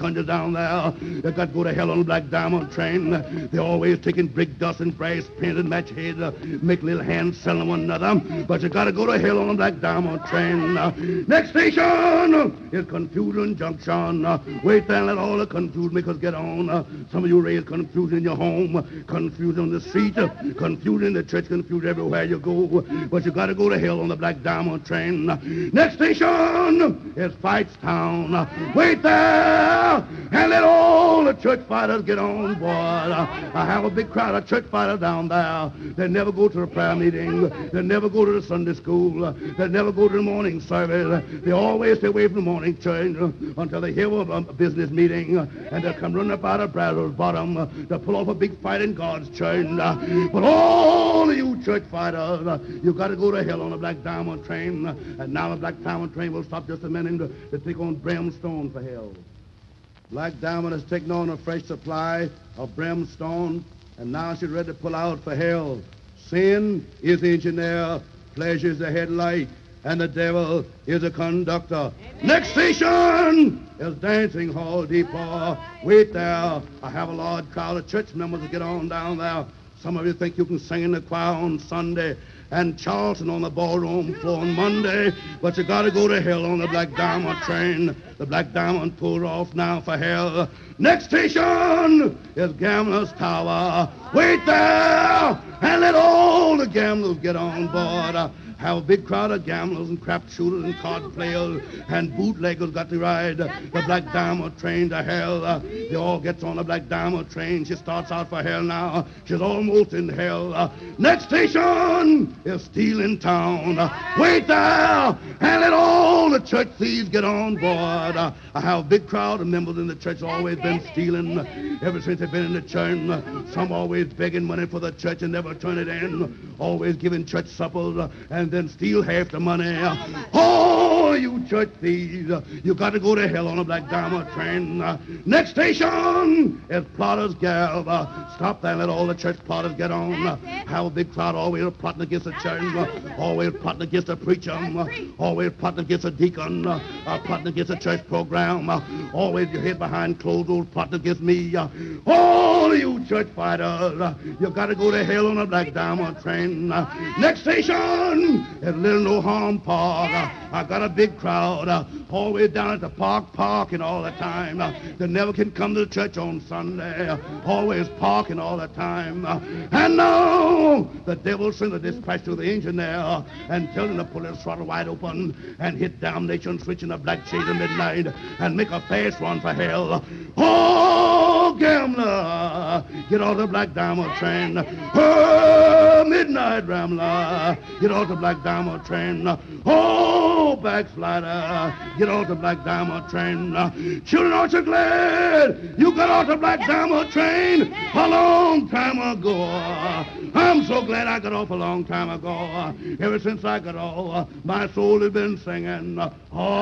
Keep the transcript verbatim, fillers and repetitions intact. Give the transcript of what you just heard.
sponges down there. They got to go to hell on the Black Diamond train. They're always taking brick dust and brass pins and match heads, uh, make little hands selling one another. But you got to go to hell on the Black Diamond train. Uh, next station is Confusion Junction. Uh, wait there and let all the confused makers get on. Uh, some of you raise confusion in your home, confusion on the street, uh, confusion in the church, confusion everywhere you go. But you got to go to hell on the Black Diamond train. Uh, next station is Fightstown. Uh, wait there and let all the church fighters get on board. Uh, I have a big crowd of church fighters down there. They never go to the prayer meeting. They never go to the Sunday school. Uh, they never go to the morning service. They always stay away from the morning church uh, until they hear of a business meeting. Uh, and they'll come running up out of Brazos Bottom uh, to pull off a big fight in God's church. Uh, but all of you church fighters, uh, you got to go to hell on the Black Diamond train. Uh, and now the Black Diamond train will stop just a minute to, to take on brimstone for hell. Black Diamond has taken on a fresh supply of brimstone, and now she's ready to pull out for hell. Sin is the engineer, pleasure is the headlight, and the devil is the conductor. Amen. Next station is Dancing Hall Depot. Wait there. I have a large crowd of church members to get on down there. Some of you think you can sing in the choir on Sunday and Charleston on the ballroom floor on Monday, but you got to go to hell on the Black Diamond train. The Black Diamond pulled off now for hell. Next station is Gambler's Tower. Wait there and let all the gamblers get on board. Uh, have a big crowd of gamblers and crap shooters and card players and bootleggers got to ride the Black Diamond train to hell. Uh, they all gets on the Black Diamond train. She starts out for hell now. She's almost in hell. Uh, next station is Steel in Town. Uh, wait there and let all the church thieves get on board. Uh, I have a big crowd of members in the church, always been stealing uh, ever since they've been in the church. Uh, some always begging money for the church and never turn it in. Always giving church suppers uh, and then steal half the money. Uh, oh, you church thieves, uh, you got to go to hell on a Black Diamond train. Uh, next station is Plotter's Gap. Uh, stop there and let all the church plotters get on. Uh, have a big crowd always plotting against the church, uh, always plotting against the preacher, uh, always plotting against the deacon, uh, uh, plotting against the church program, uh, always your head behind closed doors plotting against me. Uh, all you church fighters, uh, you got to go to hell on a Black Diamond train. Uh, next station is Little No Harm Park. Uh, I got a big crowd, uh, always down at the park, parking all the time. Uh, they never can come to the church on Sunday, uh, always parking all the time. Uh, and now the devil sends a dispatch to the engineer uh, and tell him to pull his throttle wide open and hit damnation switch in the black shade of midnight and make a fast run for hell. Oh, gambler, get off the Black Diamond train. Oh, midnight rambler, get off the Black Diamond train. Oh, backslider, get off the Black Diamond train. Children, aren't you glad you got off the Black Diamond train a long time ago? I'm so glad I got off a long time ago. Ever since I got off, my soul has been singing. Oh,